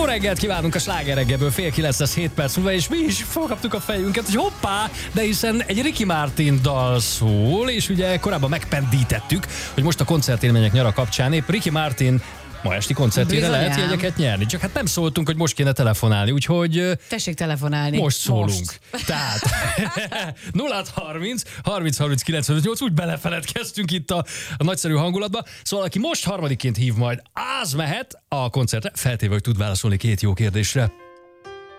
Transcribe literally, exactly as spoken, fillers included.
reggelt kívánunk a Sláger reggelből, fél kilenc lesz hét perc múlva, és mi is felkaptuk a fejünket, hogy hoppá, de hiszen egy Ricky Martin dal szól, és ugye korábban megpendítettük, hogy most a koncertélmények nyara kapcsán épp Ricky Martin ma esti koncertére Bizonyám. lehet jegyeket nyerni. Csak hát nem szóltunk, hogy most kéne telefonálni, úgyhogy Tessék telefonálni. most szólunk. Most. Tehát nulla harminc harminc harminc kilencvennyolc, úgy belefeledkeztünk itt a, a nagyszerű hangulatba. Szóval aki most harmadiként hív majd, az mehet a koncertre, feltéve, hogy tud válaszolni két jó kérdésre.